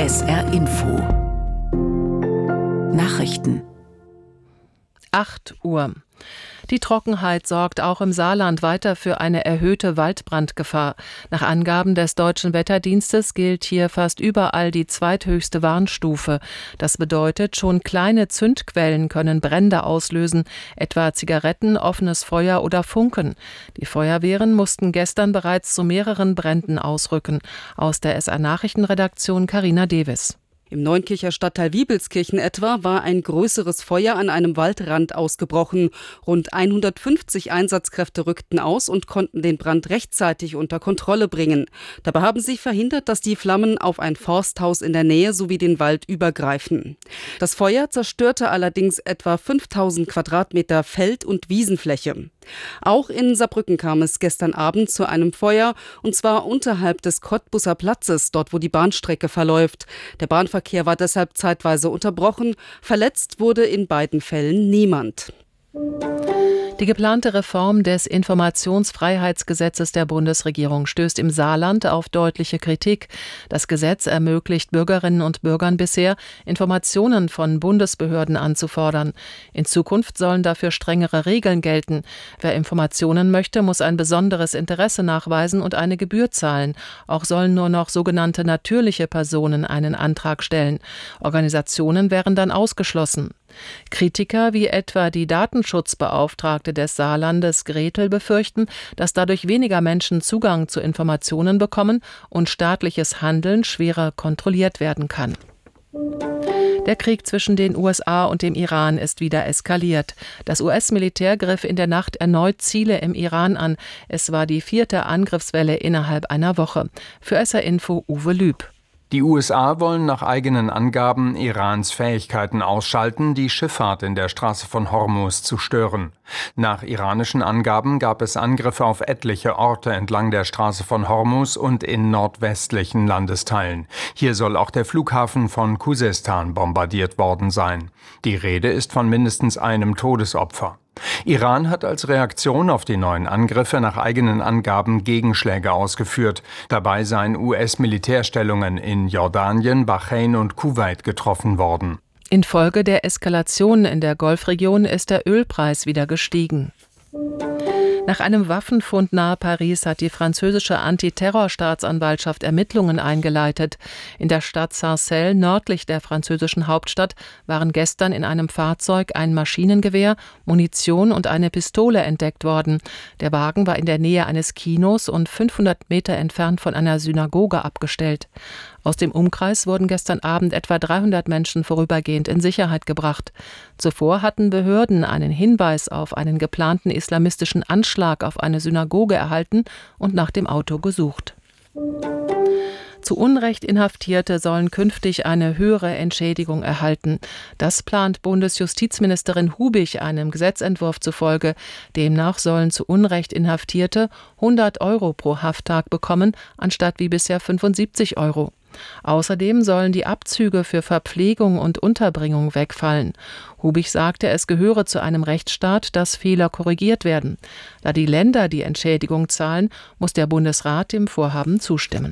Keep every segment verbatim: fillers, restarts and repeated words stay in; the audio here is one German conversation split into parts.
S R Info Nachrichten acht Uhr. Die Trockenheit sorgt auch im Saarland weiter für eine erhöhte Waldbrandgefahr. Nach Angaben des Deutschen Wetterdienstes gilt hier fast überall die zweithöchste Warnstufe. Das bedeutet, schon kleine Zündquellen können Brände auslösen, etwa Zigaretten, offenes Feuer oder Funken. Die Feuerwehren mussten gestern bereits zu mehreren Bränden ausrücken. Aus der S R-Nachrichtenredaktion Carina Devis. Im Neunkircher Stadtteil Wiebelskirchen etwa war ein größeres Feuer an einem Waldrand ausgebrochen. Rund hundertfünfzig Einsatzkräfte rückten aus und konnten den Brand rechtzeitig unter Kontrolle bringen. Dabei haben sie verhindert, dass die Flammen auf ein Forsthaus in der Nähe sowie den Wald übergreifen. Das Feuer zerstörte allerdings etwa fünftausend Quadratmeter Feld- und Wiesenfläche. Auch in Saarbrücken kam es gestern Abend zu einem Feuer, und zwar unterhalb des Cottbuser Platzes, dort wo die Bahnstrecke verläuft. Der Bahnverkehr war deshalb zeitweise unterbrochen. Verletzt wurde in beiden Fällen niemand. Die geplante Reform des Informationsfreiheitsgesetzes der Bundesregierung stößt im Saarland auf deutliche Kritik. Das Gesetz ermöglicht Bürgerinnen und Bürgern bisher, Informationen von Bundesbehörden anzufordern. In Zukunft sollen dafür strengere Regeln gelten. Wer Informationen möchte, muss ein besonderes Interesse nachweisen und eine Gebühr zahlen. Auch sollen nur noch sogenannte natürliche Personen einen Antrag stellen. Organisationen wären dann ausgeschlossen. Kritiker wie etwa die Datenschutzbeauftragte des Saarlandes Gretel befürchten, dass dadurch weniger Menschen Zugang zu Informationen bekommen und staatliches Handeln schwerer kontrolliert werden kann. Der Krieg zwischen den U S A und dem Iran ist wieder eskaliert. Das U S-Militär griff in der Nacht erneut Ziele im Iran an. Es war die vierte Angriffswelle innerhalb einer Woche. Für S R Info Uwe Lüb. Die U S A wollen nach eigenen Angaben Irans Fähigkeiten ausschalten, die Schifffahrt in der Straße von Hormuz zu stören. Nach iranischen Angaben gab es Angriffe auf etliche Orte entlang der Straße von Hormuz und in nordwestlichen Landesteilen. Hier soll auch der Flughafen von Khuzestan bombardiert worden sein. Die Rede ist von mindestens einem Todesopfer. Iran hat als Reaktion auf die neuen Angriffe nach eigenen Angaben Gegenschläge ausgeführt. Dabei seien U S-Militärstellungen in Jordanien, Bahrain und Kuwait getroffen worden. Infolge der Eskalation in der Golfregion ist der Ölpreis wieder gestiegen. Nach einem Waffenfund nahe Paris hat die französische Antiterrorstaatsanwaltschaft Ermittlungen eingeleitet. In der Stadt Sarcelles, nördlich der französischen Hauptstadt, waren gestern in einem Fahrzeug ein Maschinengewehr, Munition und eine Pistole entdeckt worden. Der Wagen war in der Nähe eines Kinos und fünfhundert Meter entfernt von einer Synagoge abgestellt. Aus dem Umkreis wurden gestern Abend etwa dreihundert Menschen vorübergehend in Sicherheit gebracht. Zuvor hatten Behörden einen Hinweis auf einen geplanten islamistischen Anschlag auf eine Synagoge erhalten und nach dem Auto gesucht. Zu Unrecht Inhaftierte sollen künftig eine höhere Entschädigung erhalten. Das plant Bundesjustizministerin Hubig einem Gesetzentwurf zufolge. Demnach sollen zu Unrecht Inhaftierte hundert Euro pro Hafttag bekommen, anstatt wie bisher fünfundsiebzig Euro. Außerdem sollen die Abzüge für Verpflegung und Unterbringung wegfallen. Hubig sagte, es gehöre zu einem Rechtsstaat, dass Fehler korrigiert werden. Da die Länder die Entschädigung zahlen, muss der Bundesrat dem Vorhaben zustimmen.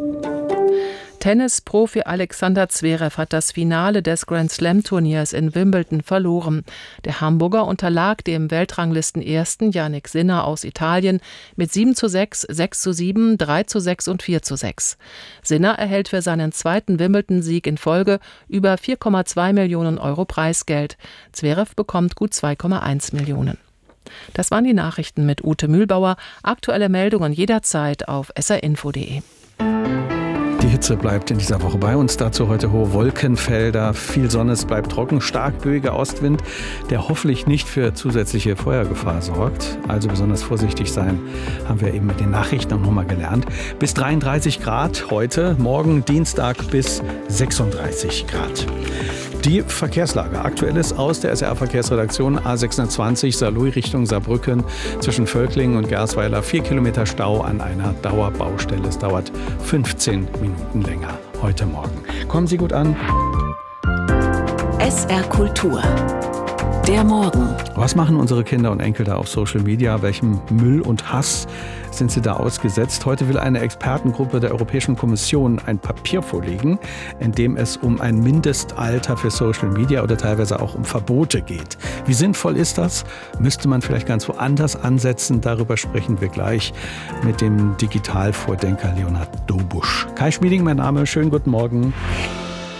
Tennisprofi Alexander Zverev hat das Finale des Grand-Slam-Turniers in Wimbledon verloren. Der Hamburger unterlag dem Weltranglisten-Ersten Jannik Sinner aus Italien mit sieben zu sechs, sechs zu sieben, drei zu sechs und vier zu sechs. Sinner erhält für seinen zweiten Wimbledon-Sieg in Folge über vier Komma zwei Millionen Euro Preisgeld. Zverev bekommt gut zwei Komma eins Millionen. Das waren die Nachrichten mit Ute Mühlbauer. Aktuelle Meldungen jederzeit auf s r info punkt de. Die Hitze bleibt in dieser Woche bei uns. Dazu heute hohe Wolkenfelder, viel Sonne, es bleibt trocken, stark böiger Ostwind, der hoffentlich nicht für zusätzliche Feuergefahr sorgt. Also besonders vorsichtig sein, haben wir eben mit den Nachrichten auch nochmal gelernt. Bis dreiunddreißig Grad heute, morgen Dienstag bis sechsunddreißig Grad. Die Verkehrslage. Aktuelles aus der S R A-Verkehrsredaktion A sechshundertzwanzig Saarlouis Richtung Saarbrücken zwischen Völklingen und Gersweiler. Vier Kilometer Stau an einer Dauerbaustelle. Es dauert fünfzehn Minuten länger heute Morgen. Kommen Sie gut an. S R Kultur. Der Morgen. Was machen unsere Kinder und Enkel da auf Social Media? Welchem Müll und Hass sind sie da ausgesetzt? Heute will eine Expertengruppe der Europäischen Kommission ein Papier vorlegen, in dem es um ein Mindestalter für Social Media oder teilweise auch um Verbote geht. Wie sinnvoll ist das? Müsste man vielleicht ganz woanders ansetzen? Darüber sprechen wir gleich mit dem Digitalvordenker Leonhard Dobusch. Kai Schmieding, mein Name. Schönen guten Morgen.